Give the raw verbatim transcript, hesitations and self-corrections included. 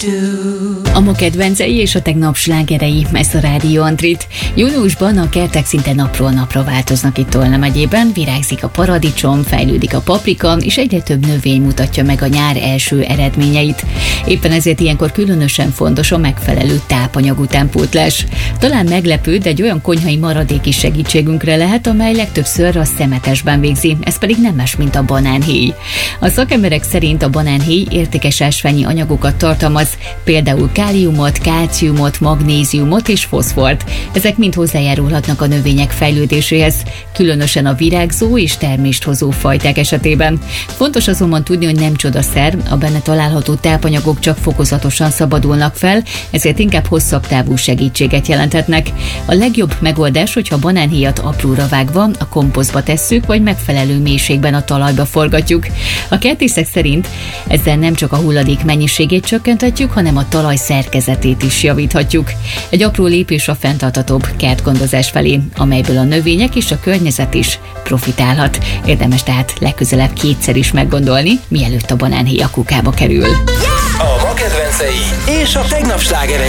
A ma kedvencei és a tegnap slágerei, ezt a Rádió Antrit. Júniusban a kertek szinte napról napra változnak itt Tolna megyében, virágzik a paradicsom, fejlődik a paprika, és egyre több növény mutatja meg a nyár első eredményeit. Éppen ezért ilyenkor különösen fontos a megfelelő tápanyag utánpótlás. Talán meglepő, de egy olyan konyhai maradék is segítségünkre lehet, amely legtöbbször a szemetesben végzi, ez pedig nem más, mint a banánhéj. A szakemberek szerint a banánhéj értékes ásványi anyagokat tartalmaz, például káliumot, kálciumot, magnéziumot és foszfort. Ezek mind hozzájárulhatnak a növények fejlődéséhez, különösen a virágzó és termést hozó fajták esetében. Fontos azonban tudni, hogy nem csodaszer, a benne található tápanyagok csak fokozatosan szabadulnak fel, ezért inkább hosszabb távú segítséget jelenthetnek. A legjobb megoldás, hogyha a banánhéjat apróra vágva a komposztba tesszük, vagy megfelelő mélységben a talajba forgatjuk. A kertészek szerint ezzel nem csak a hulladék mennyiségét csökkenthetjük, hanem a talaj szerkezetét is javíthatjuk. Egy apró lépés a fenntarthatóbb kertgondozás felé, amelyből a növények és a környezet is profitálhat. Érdemes tehát legközelebb kétszer is meggondolni, mielőtt a banánhéj a kukába kerül. A ma kedvencei és a tegnap slágerei.